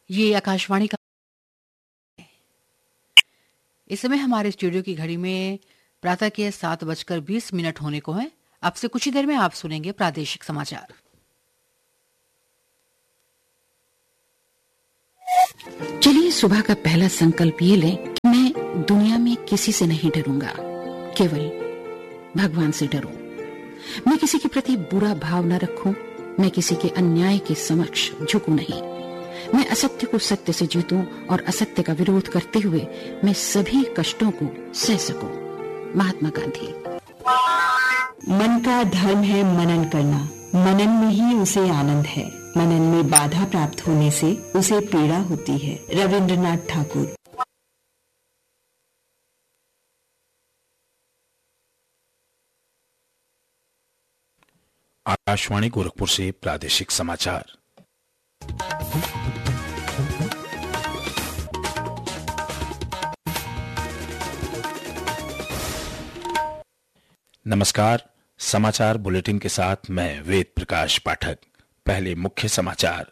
ये आकाशवाणी का इस समय हमारे स्टूडियो की घड़ी में प्रातः के 7:20 होने को है। अब से कुछ ही देर में आप सुनेंगे प्रादेशिक समाचार। चलिए सुबह का पहला संकल्प ये लें कि मैं दुनिया में किसी से नहीं डरूंगा, केवल भगवान से डरूं। मैं किसी के प्रति बुरा भाव न रखूं, मैं किसी के अन्याय के समक्ष झुकूं नहीं। मैं असत्य को सत्य से जीतूं और असत्य का विरोध करते हुए मैं सभी कष्टों को सह सकूं। महात्मा गांधी। मन का धर्म है मनन करना, मनन में ही उसे आनंद है, मनन में बाधा प्राप्त होने से उसे पीड़ा होती है। रविंद्रनाथ ठाकुर। आकाशवाणी गोरखपुर से प्रादेशिक समाचार। नमस्कार, समाचार बुलेटिन के साथ मैं वेद प्रकाश पाठक। पहले मुख्य समाचार।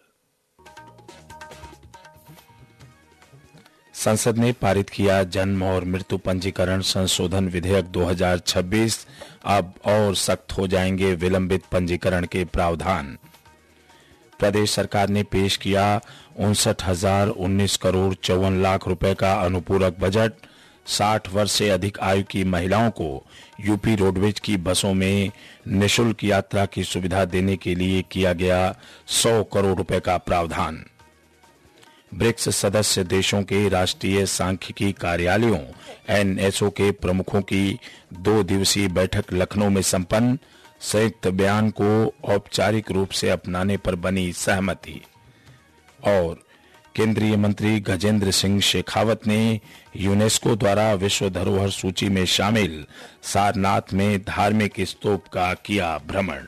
संसद ने पारित किया जन्म और मृत्यु पंजीकरण संशोधन विधेयक 2026। अब और सख्त हो जाएंगे विलंबित पंजीकरण के प्रावधान। प्रदेश सरकार ने पेश किया 59,019 करोड़ 54 लाख रुपए का अनुपूरक बजट। 60 वर्ष से अधिक आयु की महिलाओं को यूपी रोडवेज की बसों में निःशुल्क यात्रा की सुविधा देने के लिए किया गया 100 करोड़ रुपए का प्रावधान। ब्रिक्स सदस्य देशों के राष्ट्रीय सांख्यिकी कार्यालयों एनएसओ के प्रमुखों की 2 दिवसीय बैठक लखनऊ में संपन्न। संयुक्त बयान को औपचारिक रूप से अपनाने पर बनी सहमति। और केंद्रीय मंत्री गजेंद्र सिंह शेखावत ने यूनेस्को द्वारा विश्व धरोहर सूची में शामिल सारनाथ में धार्मिक स्तूप का किया भ्रमण।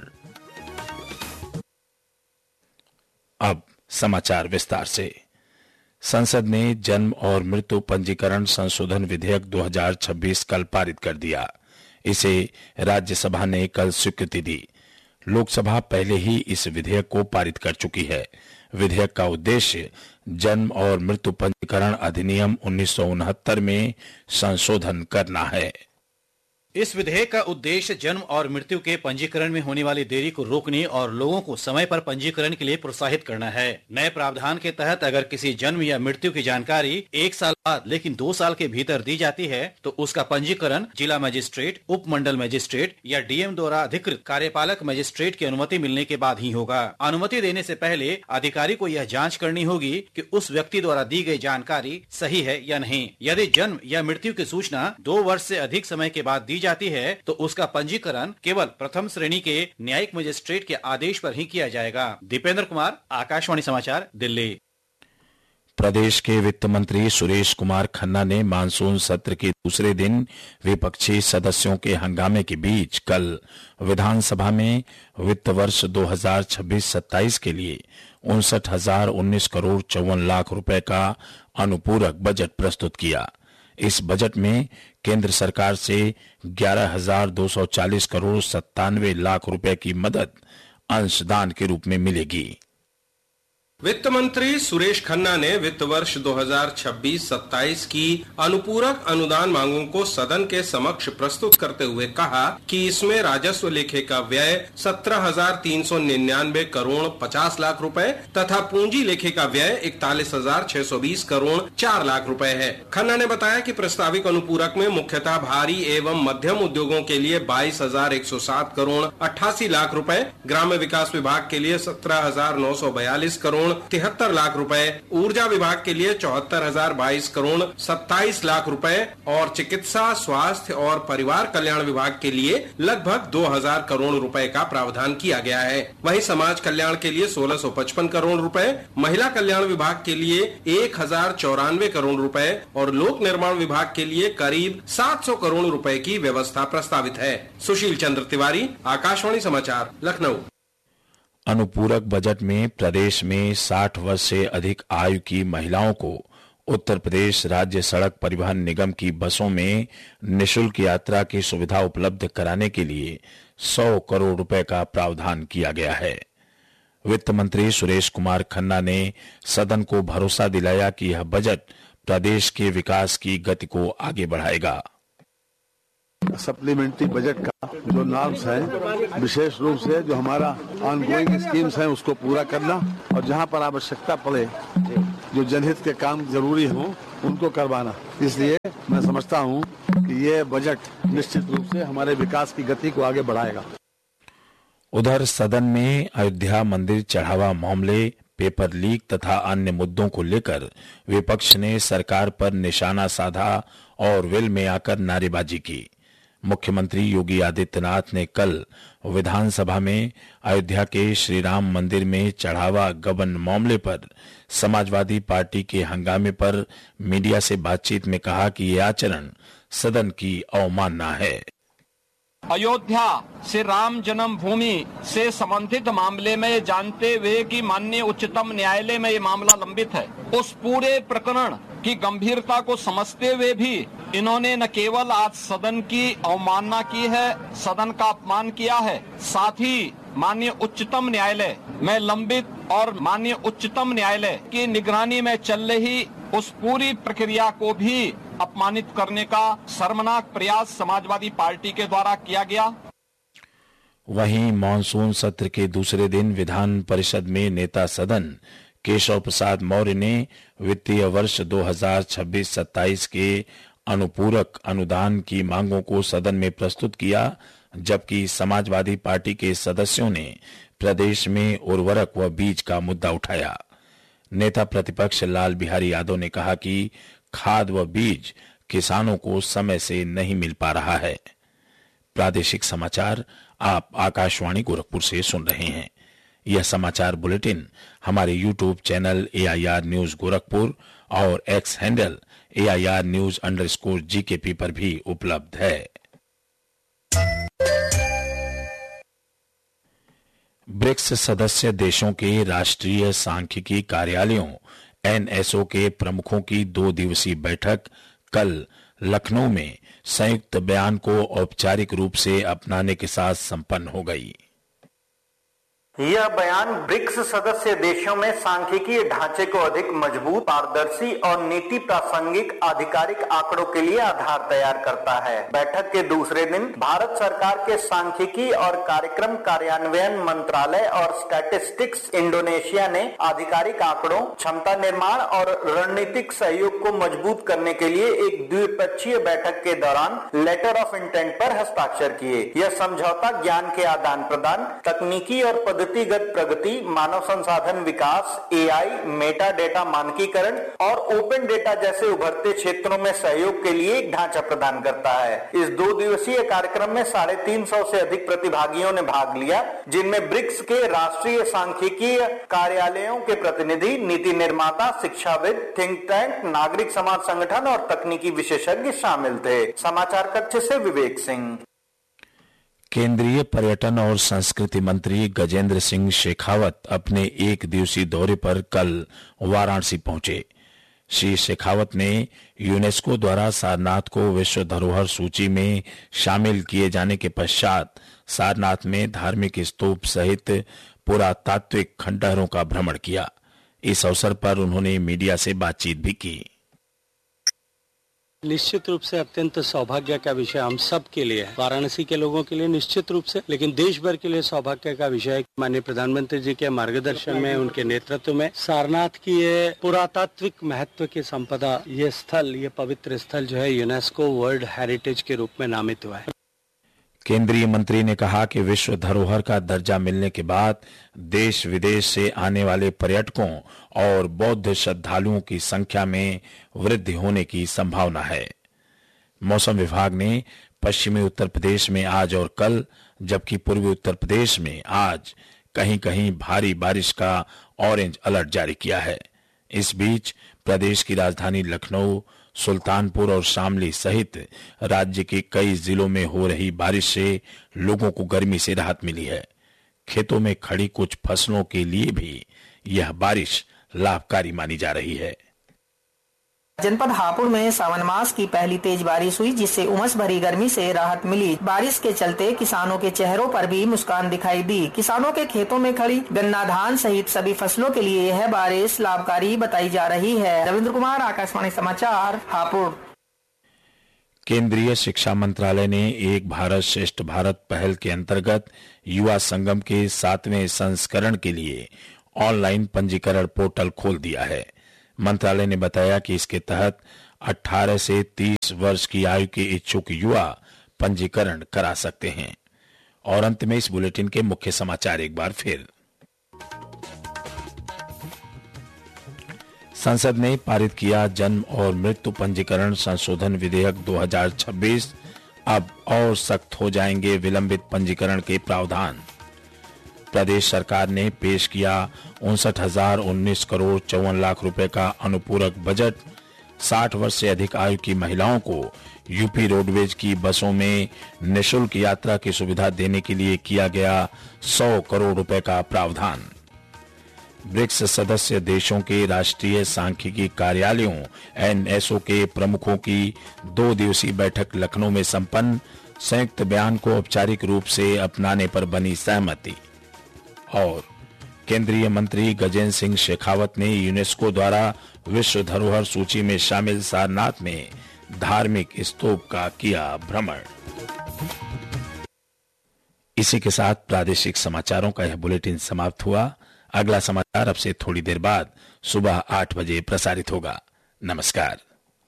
अब समाचार विस्तार से। संसद ने जन्म और मृत्यु पंजीकरण संशोधन विधेयक 2026 कल पारित कर दिया। इसे राज्यसभा ने कल स्वीकृति दी। लोकसभा पहले ही इस विधेयक को पारित कर चुकी है। विधेयक का उद्देश्य जन्म और मृत्यु पंजीकरण अधिनियम 1969 में संशोधन करना है। इस विधेयक का उद्देश्य जन्म और मृत्यु के पंजीकरण में होने वाली देरी को रोकने और लोगों को समय पर पंजीकरण के लिए प्रोत्साहित करना है। नए प्रावधान के तहत अगर किसी जन्म या मृत्यु की जानकारी 1 साल बाद लेकिन 2 साल के भीतर दी जाती है तो उसका पंजीकरण जिला मजिस्ट्रेट, उप मंडल मजिस्ट्रेट या डीएम द्वारा अधिकृत कार्यपालक मजिस्ट्रेट की अनुमति मिलने के बाद ही होगा। अनुमति देने से पहले अधिकारी को यह जाँच करनी होगी कि उस व्यक्ति द्वारा दी गई जानकारी सही है या नहीं। यदि जन्म या मृत्यु की सूचना 2 वर्ष से अधिक समय के बाद दी जाती है तो उसका पंजीकरण केवल प्रथम श्रेणी के न्यायिक मजिस्ट्रेट के आदेश पर ही किया जाएगा। दीपेंद्र कुमार, आकाशवाणी समाचार, दिल्ली। प्रदेश के वित्त मंत्री सुरेश कुमार खन्ना ने मानसून सत्र के दूसरे दिन विपक्षी सदस्यों के हंगामे के बीच कल विधानसभा में वित्त वर्ष 2026-27 के लिए 59,019 करोड़ 54 लाख रुपए का अनुपूरक बजट प्रस्तुत किया। इस बजट में केंद्र सरकार से 11,240 करोड़ 97 लाख रुपए की मदद अंशदान के रूप में मिलेगी। वित्त मंत्री सुरेश खन्ना ने वित्त वर्ष 2026-27 की अनुपूरक अनुदान मांगों को सदन के समक्ष प्रस्तुत करते हुए कहा कि इसमें राजस्व लेखे का व्यय 17,399 करोड़ 50 लाख रुपए तथा पूंजी लेखे का व्यय 41,620 करोड़ 4 लाख रुपए है। खन्ना ने बताया कि प्रस्तावित अनुपूरक में मुख्यतः भारी एवं मध्यम उद्योगों के लिए 22,107 करोड़ 88 लाख रुपए, ग्राम्य विकास विभाग के लिए 17,942 करोड़ 73 लाख रुपए, ऊर्जा विभाग के लिए 74,022 करोड़ 27 लाख रुपए और चिकित्सा, स्वास्थ्य और परिवार कल्याण विभाग के लिए लगभग 2,000 करोड़ रुपए का प्रावधान किया गया है। वहीं समाज कल्याण के लिए 1,655 करोड़ रुपए, महिला कल्याण विभाग के लिए 1,094 करोड़ रुपए और लोक निर्माण विभाग के लिए करीब 700 करोड़ रुपए की व्यवस्था प्रस्तावित है। सुशील चंद्र तिवारी, आकाशवाणी समाचार, लखनऊ। अनुपूरक बजट में प्रदेश में 60 वर्ष से अधिक आयु की महिलाओं को उत्तर प्रदेश राज्य सड़क परिवहन निगम की बसों में निःशुल्क यात्रा की सुविधा उपलब्ध कराने के लिए 100 करोड़ रुपए का प्रावधान किया गया है। वित्त मंत्री सुरेश कुमार खन्ना ने सदन को भरोसा दिलाया कि यह बजट प्रदेश के विकास की गति को आगे बढ़ाएगा। सप्लीमेंट्री बजट का जो नॉर्म्स है, विशेष रूप से जो हमारा ऑनगोइंग स्कीम्स हैं उसको पूरा करना और जहां पर आवश्यकता पड़े जो जनहित के काम जरूरी हों उनको करवाना। इसलिए मैं समझता हूं कि ये बजट निश्चित रूप से हमारे विकास की गति को आगे बढ़ाएगा। उधर सदन में अयोध्या मंदिर चढ़ावा मामले, पेपर लीक तथा अन्य मुद्दों को लेकर विपक्ष ने सरकार पर निशाना साधा और वेल में आकर नारेबाजी की। मुख्यमंत्री योगी आदित्यनाथ ने कल विधानसभा में अयोध्या के श्री राम मंदिर में चढ़ावा गबन मामले पर समाजवादी पार्टी के हंगामे पर मीडिया से बातचीत में कहा कि यह आचरण सदन की अवमानना है। अयोध्या से राम जन्मभूमि से संबंधित मामले में जानते हुए कि माननीय उच्चतम न्यायालय में ये मामला लंबित है, उस पूरे प्रकरण की गंभीरता को समझते हुए भी इन्होंने न केवल आज सदन की अवमानना की है, सदन का अपमान किया है, साथ ही माननीय उच्चतम न्यायालय में लंबित और माननीय उच्चतम न्यायालय की निगरानी में चल रही उस पूरी प्रक्रिया को भी अपमानित करने का शर्मनाक प्रयास समाजवादी पार्टी के द्वारा किया गया। वहीं मानसून सत्र के दूसरे दिन विधान परिषद में नेता सदन केशव प्रसाद मौर्य ने वित्तीय वर्ष 2026-27 के अनुपूरक अनुदान की मांगों को सदन में प्रस्तुत किया, जबकि समाजवादी पार्टी के सदस्यों ने प्रदेश में उर्वरक व बीज का मुद्दा उठाया। नेता प्रतिपक्ष लाल बिहारी यादव ने कहा कि खाद व बीज किसानों को समय से नहीं मिल पा रहा है। प्रादेशिक समाचार आप आकाशवाणी गोरखपुर से सुन रहे हैं। यह समाचार बुलेटिन हमारे YouTube channel AIR news Gorakhpur और एक्स हैंडल AIR news_GKP पर भी उपलब्ध है। ब्रिक्स सदस्य देशों के राष्ट्रीय सांख्यिकी कार्यालयों NSO के प्रमुखों की 2 दिवसीय बैठक कल लखनऊ में संयुक्त बयान को औपचारिक रूप से अपनाने के साथ संपन्न हो गई। यह बयान ब्रिक्स सदस्य देशों में सांख्यिकीय ढांचे को अधिक मजबूत, पारदर्शी और नीति प्रासंगिक आधिकारिक आंकड़ों के लिए आधार तैयार करता है। बैठक के दूसरे दिन भारत सरकार के सांख्यिकी और कार्यक्रम कार्यान्वयन मंत्रालय और स्टैटिस्टिक्स इंडोनेशिया ने आधिकारिक आंकड़ों, क्षमता निर्माण और रणनीतिक सहयोग को मजबूत करने के लिए एक द्विपक्षीय बैठक के दौरान लेटर ऑफ इंटेंट पर हस्ताक्षर किए। यह समझौता ज्ञान के आदान प्रदान, तकनीकी और पद्धतिगत प्रगति, मानव संसाधन विकास, AI, मेटा डेटा मानकीकरण और ओपन डेटा जैसे उभरते क्षेत्रों में सहयोग के लिए एक ढांचा प्रदान करता है। इस 2 दिवसीय कार्यक्रम में 350 से अधिक प्रतिभागियों ने भाग लिया, जिनमें ब्रिक्स के राष्ट्रीय सांख्यिकीय कार्यालयों के प्रतिनिधि, नीति निर्माता, शिक्षाविद, थिंक टैंक, नागरिक समाज संगठन और तकनीकी विशेषज्ञ शामिल थे। समाचार कक्ष से विवेक सिंह। केंद्रीय पर्यटन और संस्कृति मंत्री गजेंद्र सिंह शेखावत अपने 1 दिवसीय दौरे पर कल वाराणसी पहुंचे। श्री शेखावत ने यूनेस्को द्वारा सारनाथ को विश्व धरोहर सूची में शामिल किए जाने के पश्चात सारनाथ में धार्मिक स्तूप सहित पुरातात्विक खंडहरों का भ्रमण किया। इस अवसर पर उन्होंने मीडिया से बातचीत भी की। निश्चित रूप से अत्यंत सौभाग्य का विषय हम सब के लिए है, वाराणसी के लोगों के लिए निश्चित रूप से, लेकिन देश भर के लिए सौभाग्य का विषय है। माननीय प्रधानमंत्री जी के मार्गदर्शन में, उनके नेतृत्व में सारनाथ की ये पुरातात्विक महत्व की संपदा, ये स्थल, ये पवित्र स्थल जो है यूनेस्को वर्ल्ड हेरिटेज के रूप में नामित हुआ है। केंद्रीय मंत्री ने कहा कि विश्व धरोहर का दर्जा मिलने के बाद देश विदेश से आने वाले पर्यटकों और बौद्ध श्रद्धालुओं की संख्या में वृद्धि होने की संभावना है। मौसम विभाग ने पश्चिमी उत्तर प्रदेश में आज और कल, जबकि पूर्वी उत्तर प्रदेश में आज कहीं कहीं भारी बारिश का ऑरेंज अलर्ट जारी किया है। इस बीच प्रदेश की राजधानी लखनऊ, सुल्तानपुर और शामली सहित राज्य के कई जिलों में हो रही बारिश से लोगों को गर्मी से राहत मिली है। खेतों में खड़ी कुछ फसलों के लिए भी यह बारिश लाभकारी मानी जा रही है। जनपद हापुड़ में सावन मास की पहली तेज बारिश हुई, जिससे उमस भरी गर्मी से राहत मिली। बारिश के चलते किसानों के चेहरों पर भी मुस्कान दिखाई दी। किसानों के खेतों में खड़ी गन्ना, धान सहित सभी फसलों के लिए यह बारिश लाभकारी बताई जा रही है। रविंद्र कुमार, आकाशवाणी समाचार, हापुड़। केंद्रीय शिक्षा मंत्रालय ने एक भारत श्रेष्ठ भारत पहल के अंतर्गत युवा संगम के 7वें संस्करण के लिए ऑनलाइन पंजीकरण पोर्टल खोल दिया है। मंत्रालय ने बताया कि इसके तहत 18 से 30 वर्ष की आयु के इच्छुक युवा पंजीकरण करा सकते हैं। और अंत में इस बुलेटिन के मुख्य समाचार एक बार फिर। संसद ने पारित किया जन्म और मृत्यु पंजीकरण संशोधन विधेयक 2026। अब और सख्त हो जाएंगे विलंबित पंजीकरण के प्रावधान। प्रदेश सरकार ने पेश किया 59,019 करोड़ 54 लाख रुपए का अनुपूरक बजट। 60 वर्ष से अधिक आयु की महिलाओं को यूपी रोडवेज की बसों में निःशुल्क यात्रा की सुविधा देने के लिए किया गया 100 करोड़ रुपए का प्रावधान। ब्रिक्स सदस्य देशों के राष्ट्रीय सांख्यिकी कार्यालयों NSO के प्रमुखों की 2 दिवसीय बैठक लखनऊ में संपन्न। संयुक्त बयान को औपचारिक रूप से अपनाने पर बनी सहमति। और केंद्रीय मंत्री गजेंद्र सिंह शेखावत ने यूनेस्को द्वारा विश्व धरोहर सूची में शामिल सारनाथ में धार्मिक स्तूप का किया भ्रमण। इसी के साथ प्रादेशिक समाचारों का यह बुलेटिन समाप्त हुआ। अगला समाचार अब से थोड़ी देर बाद सुबह 8 बजे प्रसारित होगा। नमस्कार।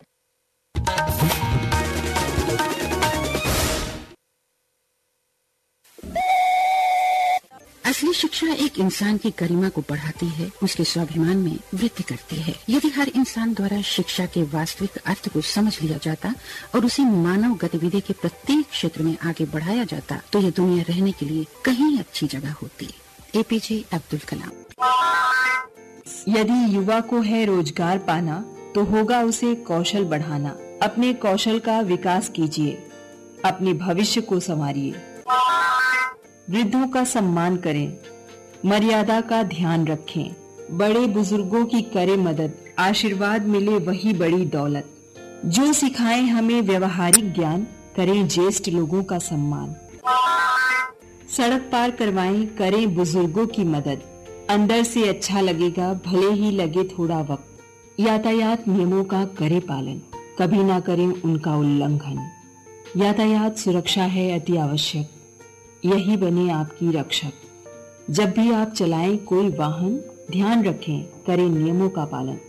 असली शिक्षा एक इंसान की गरिमा को बढ़ाती है, उसके स्वाभिमान में वृद्धि करती है। यदि हर इंसान द्वारा शिक्षा के वास्तविक अर्थ को समझ लिया जाता और उसे मानव गतिविधि के प्रत्येक क्षेत्र में आगे बढ़ाया जाता, तो यह दुनिया रहने के लिए कहीं अच्छी जगह होती। APJ अब्दुल कलाम। यदि युवा को है रोजगार पाना, तो होगा उसे कौशल बढ़ाना। अपने कौशल का विकास कीजिए, अपने भविष्य को संवारिए। वृद्धों का सम्मान करें, मर्यादा का ध्यान रखें। बड़े बुजुर्गों की करें मदद, आशीर्वाद मिले वही बड़ी दौलत। जो सिखाएं हमें व्यवहारिक ज्ञान, करें ज्येष्ठ लोगों का सम्मान। सड़क पार करवाएं, करें बुजुर्गों की मदद। अंदर से अच्छा लगेगा, भले ही लगे थोड़ा वक्त। यातायात नियमों का करें पालन, कभी ना करें उनका उल्लंघन। यातायात सुरक्षा है अति आवश्यक, यही बने आपकी रक्षक। जब भी आप चलाएं कोई वाहन, ध्यान रखें, करें नियमों का पालन।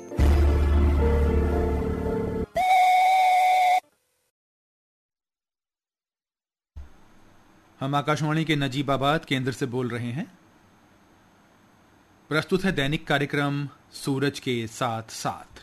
हम आकाशवाणी के नजीबाबाद केंद्र से बोल रहे हैं। प्रस्तुत है दैनिक कार्यक्रम सूरज के साथ साथ।